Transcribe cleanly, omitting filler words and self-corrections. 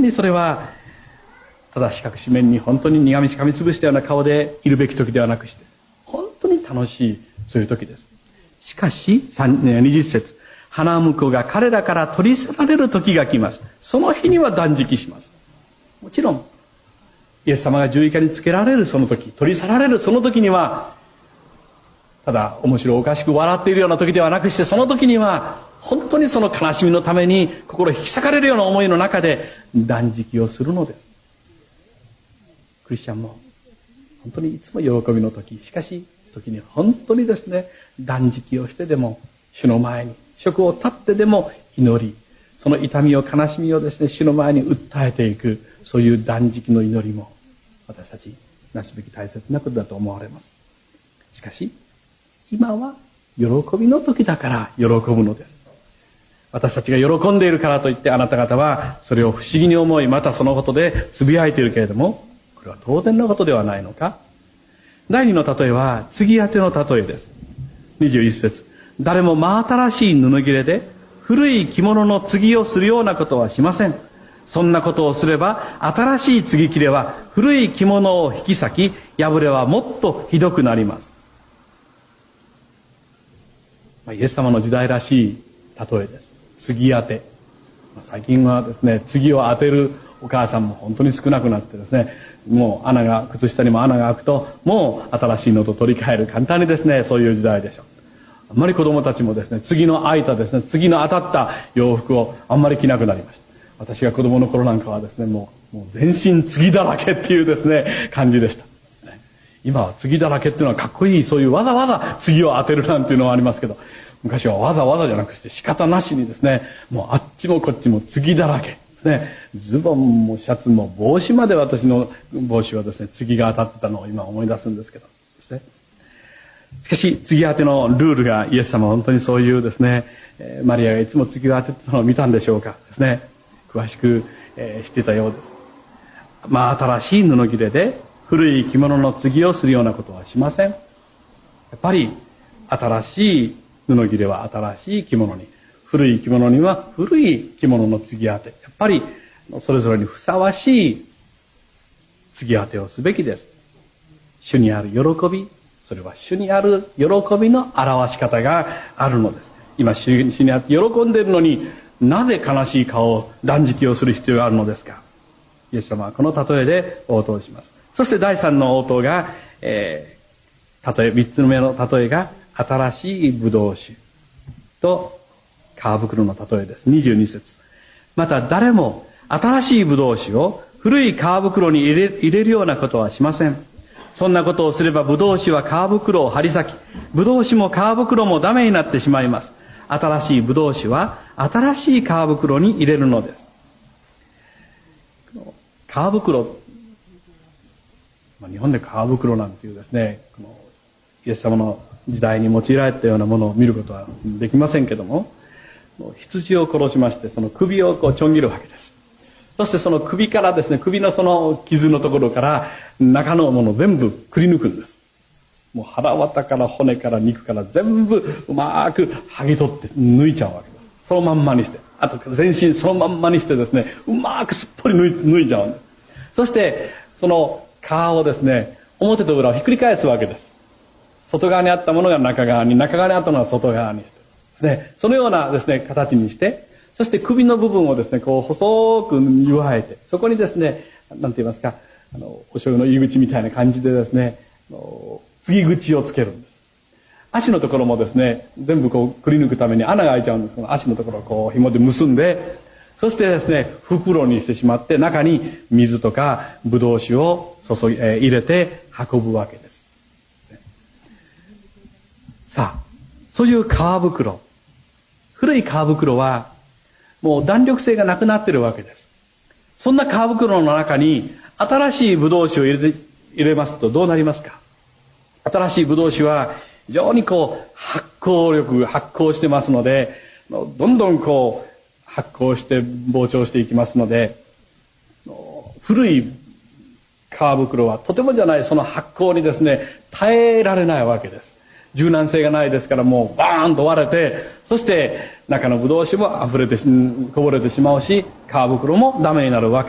にそれはただ四角四面に本当に苦虫噛みつぶしたような顔でいるべき時ではなくして、本当に楽しいそういう時です。しかし20節、花婿が彼らから取り去られる時が来ます。その日には断食します。もちろんイエス様が十字架につけられるその時、取り去られるその時には、ただ面白おかしく笑っているような時ではなくして、その時には本当にその悲しみのために心引き裂かれるような思いの中で断食をするのです。クリスチャンも本当にいつも喜びの時、しかし時に本当にですね、断食をしてでも主の前に職を立ってでも祈り、その痛みを悲しみをですね、主の前に訴えていく、そういう断食の祈りも私たちなすべき大切なことだと思われます。しかし今は喜びの時だから喜ぶのです。私たちが喜んでいるからといってあなた方はそれを不思議に思い、またそのことでつぶやいているけれども、これは当然のことではないのか。第二の例えは継ぎ当ての例えです。21節、誰も真新しい布切れで古い着物の継ぎをするようなことはしません。そんなことをすれば新しい継ぎ切れは古い着物を引き裂き、破れはもっとひどくなります。イエス様の時代らしい例えです。継ぎ当て、最近はですね、継ぎを当てるお母さんも本当に少なくなってですね、もう靴下にも穴が開くともう新しいのと取り替える、簡単にですね、そういう時代でしょう。あんまり子供たちもですね、継ぎの開いたですね、継ぎの当たった洋服をあんまり着なくなりました。私が子供の頃なんかはですね、もう全身継ぎだらけっていうですね、感じでした。今は継ぎだらけっていうのはかっこいい、そういうわざわざ継ぎを当てるなんていうのはありますけど、昔はわざわざじゃなくして仕方なしにですね、もうあっちもこっちも継ぎだらけですね。ズボンもシャツも帽子まで、私の帽子はですね、継ぎが当たってたのを今思い出すんですけどですね。しかし継ぎ当てのルールが、イエス様は本当にそういうですね、マリアがいつも継ぎを当てたのを見たんでしょうかですね、詳しく、知っていたようです。新しい布切れで古い着物の継ぎをするようなことはしません。やっぱり新しい布切れは新しい着物に、古い着物には古い着物の継ぎ当て、やっぱりそれぞれにふさわしい継ぎ当てをすべきです。主にある喜び、それは主にある喜びの表し方があるのです。今主にあって喜んでいるのに、なぜ悲しい顔を、断食をする必要があるのですか。イエス様はこの例えで応答します。そして第三の応答が、3つ目の例えが新しいブドウ酒と皮袋の例えです。22節、また誰も新しいブドウ酒を古い皮袋に入れるようなことはしません。そんなことをすればブドウ酒は皮袋を張り裂き、ブドウ酒も皮袋もダメになってしまいます。新しいブドウ酒は新しい皮袋に入れるのです。皮袋、日本で皮袋なんていうですね、イエス様の時代に用いられたようなものを見ることはできませんけども、羊を殺しまして、その首をちょん切るわけです。そしてその首からですね、首のその傷のところから中のものを全部くり抜くんです。もう腹渡から骨から肉から全部うまく剥ぎ取って抜いちゃうわけです。そのまんまにして、あと全身そのまんまにしてですね、うまくすっぽり抜いちゃうんです。そしてその皮をですね、表と裏をひっくり返すわけです。外側にあったものが中側に、中側にあったものが外側にしてですね、そのようなですね形にして、そして首の部分をですね、こう細く湯わえて、そこにですね、なんて言いますか、お醤油の入り口みたいな感じでですね、継ぎ口をつけるんです。足のところもですね、全部こうくり抜くために穴が開いちゃうんですけど、足のところをこう紐で結んで、そしてですね、袋にしてしまって、中に水とかブドウ酒を入れて運ぶわけです。さあ、そういう皮袋、古い皮袋はもう弾力性がなくなっているわけです。そんな皮袋の中に新しいブドウ酒を入れますとどうなりますか。新しいブドウ酒は非常に発酵してますので、どんどん発酵して膨張していきますので、古い皮袋はとてもじゃない、その発酵にですね耐えられないわけです。柔軟性がないですから、もうバーンと割れて、そして中のブドウ酒もこぼれてしまうし、皮袋もダメになるわけ